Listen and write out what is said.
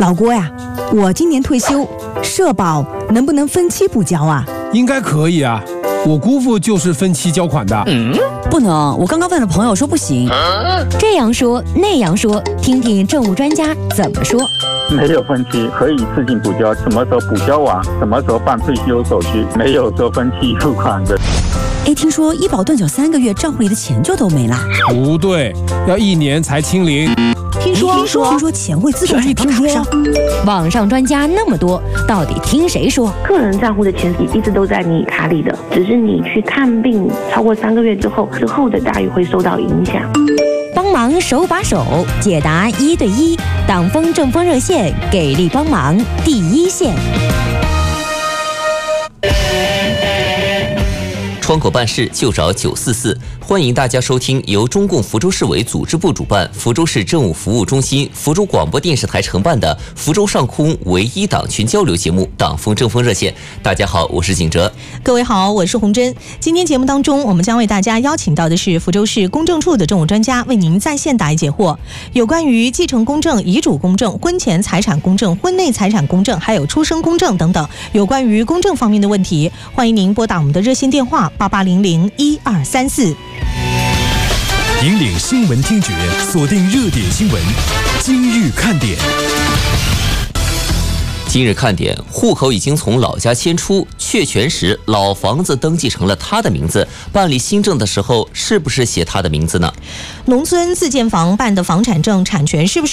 老郭呀，我今年退休，社保能不能分期补交啊？ 应该可以啊，我姑父就是分期交款的。 不能，我刚刚问了朋友说不行。 这样说那样说，听听政务专家怎么说。 没有分期，可以自行补交，什么时候补交完，什么时候办退休手续，没有说分期付款的。 听说医保断缴3个月，账户里的钱就都没了。 不对，要1年才清零。 听说钱会自动转到卡上。 网上专家那么多，到底听谁说？ 个人账户的钱一直都在你卡里的，只是你去看病超过3个月之后的待遇会受到影响。 帮忙手把手解答1对1，党风政风热线给力帮忙第一线。 窗口办事就找944，欢迎大家收听由中共福州市委组织部主办、福州市政务服务中心、福州广播电视台承办的福州上空唯一党群交流节目《党风政风热线》。大家好，我是景哲。 各位好，我是洪真。今天节目当中，我们将为大家邀请到的是福州市公证处的政务专家，为您在线答疑解惑。有关于继承公证、遗嘱公证、婚前财产公证、婚内财产公证，还有出生公证等等，有关于公证方面的问题，欢迎您拨打我们的热线电话88001234。 引领新闻听觉，锁定热点新闻，今日看点。 今日看点，户口已经从老家迁出，确权时老房子登记成了他的名字，办理新证的时候是不是写他的名字呢？ 农村自建房办的房产证产权是不是